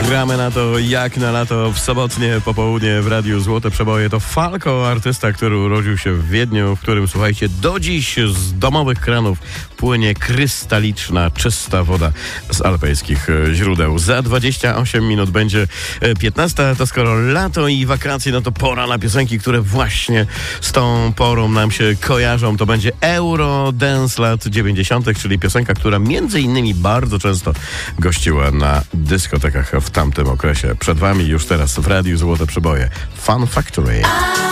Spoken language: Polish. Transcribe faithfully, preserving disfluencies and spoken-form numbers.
Gramy na to jak na lato w sobotnie popołudnie w Radiu Złote Przeboje. To Falco, artysta, który urodził się w Wiedniu, w którym, słuchajcie, do dziś z domowych kranów płynie krystaliczna, czysta woda z alpejskich źródeł. Za dwadzieścia osiem minut będzie piętnasta, to skoro lato i wakacje, no to pora na piosenki, które właśnie z tą porą nam się kojarzą. To będzie Eurodance lat dziewięćdziesiątych, czyli piosenka, która między innymi bardzo często gościła na dyskotekach w tamtym okresie. Przed wami już teraz w Radiu Złote Przeboje Fun Factory.